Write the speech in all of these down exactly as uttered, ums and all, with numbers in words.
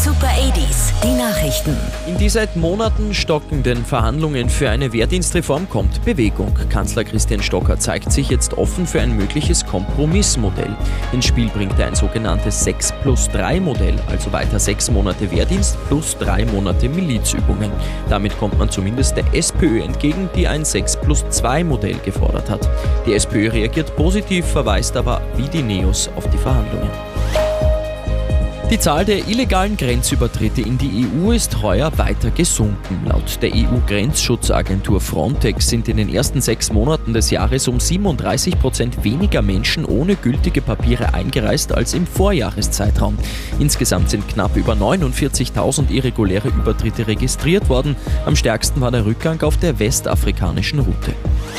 Super achtziger, die Nachrichten. In die seit Monaten stockenden Verhandlungen für eine Wehrdienstreform kommt Bewegung. Kanzler Christian Stocker zeigt sich jetzt offen für ein mögliches Kompromissmodell. Ins Spiel bringt er ein sogenanntes sechs plus drei Modell, also weiter sechs Monate Wehrdienst plus drei Monate Milizübungen. Damit kommt man zumindest der SPÖ entgegen, die ein sechs plus zwei Modell gefordert hat. Die SPÖ reagiert positiv, verweist aber wie die Neos auf die Verhandlungen. Die Zahl der illegalen Grenzübertritte in die E U ist heuer weiter gesunken. Laut der E U-Grenzschutzagentur Frontex sind in den ersten sechs Monaten des Jahres um siebenunddreißig Prozent weniger Menschen ohne gültige Papiere eingereist als im Vorjahreszeitraum. Insgesamt sind knapp über neunundvierzigtausend irreguläre Übertritte registriert worden. Am stärksten war der Rückgang auf der westafrikanischen Route.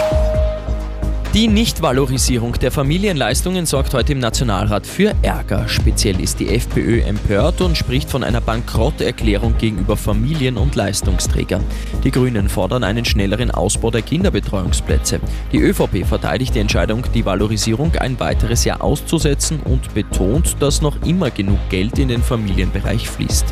Die Nichtvalorisierung der Familienleistungen sorgt heute im Nationalrat für Ärger. Speziell ist die FPÖ empört und spricht von einer Bankrotterklärung gegenüber Familien und Leistungsträgern. Die Grünen fordern einen schnelleren Ausbau der Kinderbetreuungsplätze. Die ÖVP verteidigt die Entscheidung, die Valorisierung ein weiteres Jahr auszusetzen und betont, dass noch immer genug Geld in den Familienbereich fließt.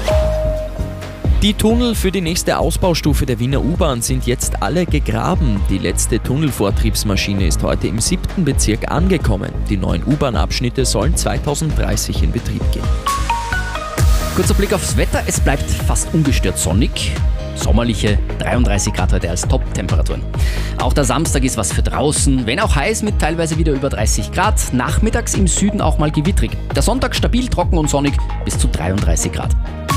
Die Tunnel für die nächste Ausbaustufe der Wiener U-Bahn sind jetzt alle gegraben. Die letzte Tunnelvortriebsmaschine ist heute im siebten Bezirk angekommen. Die neuen U-Bahn-Abschnitte sollen zweitausenddreißig in Betrieb gehen. Kurzer Blick aufs Wetter. Es bleibt fast ungestört sonnig. Sommerliche dreiunddreißig Grad heute als Top-Temperaturen. Auch der Samstag ist was für draußen, wenn auch heiß mit teilweise wieder über dreißig Grad. Nachmittags im Süden auch mal gewittrig. Der Sonntag stabil, trocken und sonnig bis zu dreiunddreißig Grad.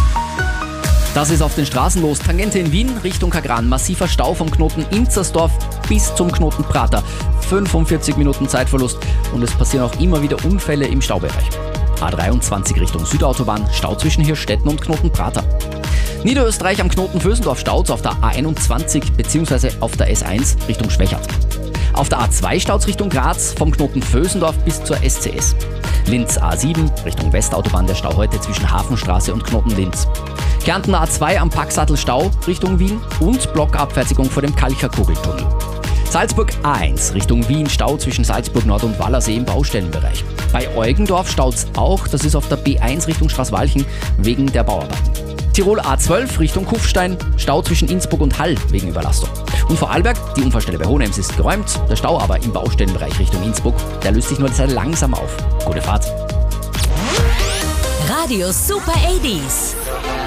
Das ist auf den Straßen los. Tangente in Wien Richtung Kagran. Massiver Stau vom Knoten Inzersdorf bis zum Knoten Prater. fünfundvierzig Minuten Zeitverlust und es passieren auch immer wieder Unfälle im Staubereich. A dreiundzwanzig Richtung Südautobahn. Stau zwischen Hirstetten und Knoten Prater. Niederösterreich am Knoten Vösendorf staut auf der A einundzwanzig bzw. auf der S eins Richtung Schwächert. Auf der A zwei staut Richtung Graz vom Knoten Vösendorf bis zur S C S. Linz A sieben Richtung Westautobahn der Stau heute zwischen Hafenstraße und Knoten Linz. Kärnten A zwei am Packsattel Stau Richtung Wien und Blockabfertigung vor dem Kalcher-Kugeltunnel. Salzburg A eins Richtung Wien Stau zwischen Salzburg Nord und Wallersee im Baustellenbereich. Bei Eugendorf staut's auch, das ist auf der B eins Richtung Straßwalchen wegen der Bauarbeiten. Tirol A zwölf Richtung Kufstein, Stau zwischen Innsbruck und Hall wegen Überlastung. Und Vorarlberg, die Unfallstelle bei Hohenems ist geräumt, der Stau aber im Baustellenbereich Richtung Innsbruck, der löst sich nur sehr langsam auf. Gute Fahrt! Radio Super achtziger.